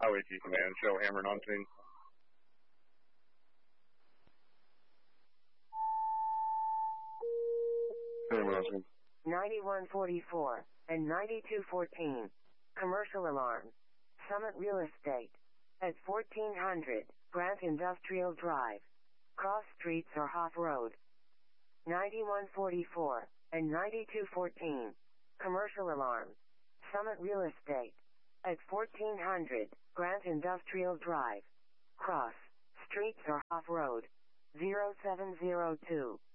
Highway T Command, show Hammer on scene. Hammer on scene. 9144 and 9214. Commercial alarm. Summit Real Estate. At 1400 Grant Industrial Drive. Cross streets or Hoff Road. 9144 and 9214. Commercial alarm. Summit Real Estate. At 1400 Grant Industrial Drive. Cross streets or Hoff Road. 0702.